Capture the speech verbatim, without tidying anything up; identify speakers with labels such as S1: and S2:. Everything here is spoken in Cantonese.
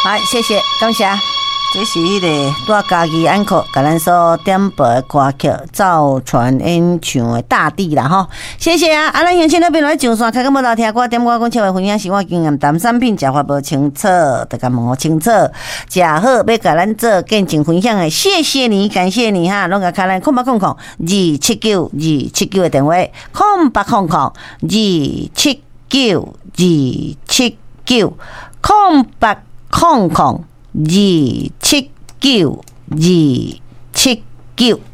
S1: 好，谢谢，感谢。这是迄个带家己安可，甲咱所点播的歌曲，赵传演唱的《大地》啦吼，谢谢啊！啊，咱乡亲那边来上线，开个无头听歌，点歌讲笑话分享生活经验，谈产品食法无清楚，得甲问我清楚，食好要甲咱做见证分享的，谢谢你，感谢你哈！拢甲开咱空八空空二七九二七九的电话，空八空空二七九二七九空八空空。二七九二七九。